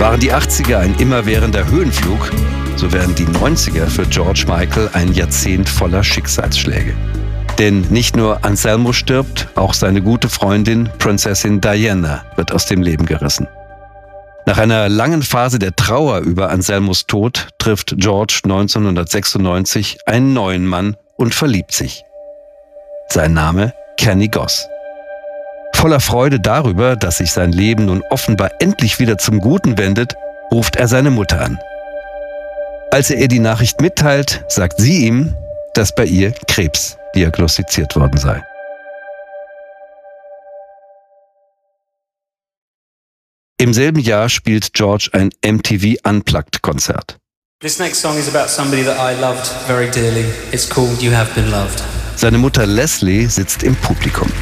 Waren die 80er ein immerwährender Höhenflug, so werden die 90er für George Michael ein Jahrzehnt voller Schicksalsschläge. Denn nicht nur Anselmo stirbt, auch seine gute Freundin Prinzessin Diana wird aus dem Leben gerissen. Nach einer langen Phase der Trauer über Anselmos Tod trifft George 1996 einen neuen Mann und verliebt sich. Sein Name Kenny Goss. Voller Freude darüber, dass sich sein Leben nun offenbar endlich wieder zum Guten wendet, ruft er seine Mutter an. Als er ihr die Nachricht mitteilt, sagt sie ihm, dass bei ihr Krebs diagnostiziert worden sei. Im selben Jahr spielt George ein MTV Unplugged-Konzert. This next song is about somebody that I loved very dearly. It's called You Have Been Loved. Seine Mutter Leslie sitzt im Publikum.